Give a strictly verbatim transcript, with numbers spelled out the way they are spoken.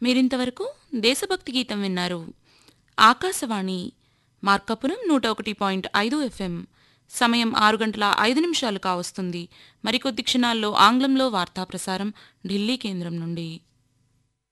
మీరింతవరకు దేశభక్తి గీతం విన్నారు. ఆకాశవాణి మార్కాపురం నూట ఒకటి పాయింట్ ఐదు ఎఫ్ఎం. సమయం ఆరు గంటల ఐదు నిమిషాలు కావస్తుంది. మరికొద్ది క్షణాల్లో ఆంగ్లంలో వార్తా ప్రసారం ఢిల్లీ కేంద్రం నుండి.